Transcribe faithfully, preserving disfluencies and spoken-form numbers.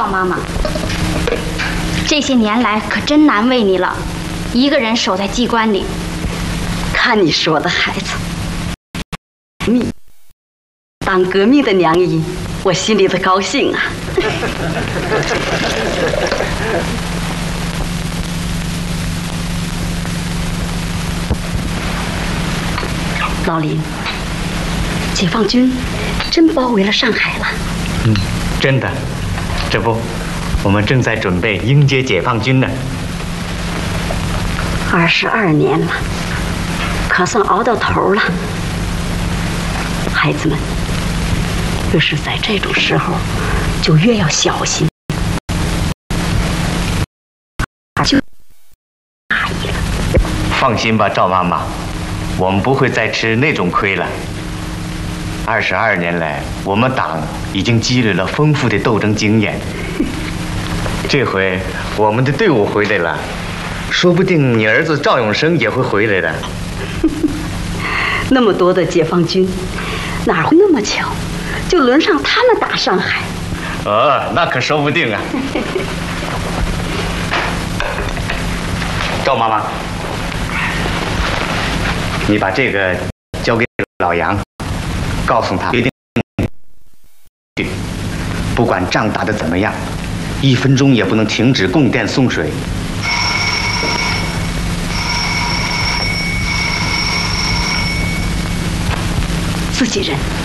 赵妈妈，这些年来可真难为你了，一个人守在机关里。 看你说的，孩子，你当革命的娘姨，我心里的高兴啊。老林，解放军真包围了上海了。 嗯，真的。这不，我们正在准备迎接解放军呢。 二十二年了，可算熬到头了。孩子们，越是在这种时候，就越要小心。就大意了。 放心吧，赵妈妈，我们不会再吃那种亏了。二十二年来，我们党已经积累了丰富的斗争经验。这回我们的队伍回来了，说不定你儿子赵永生也会回来的。 那么多的解放军，哪会那么巧，就轮上他们打上海？ 哦，那可说不定啊。赵妈妈，你把这个交给老杨，告诉他决定，不管仗打得怎么样，一分钟也不能停止供电送水。 自己人。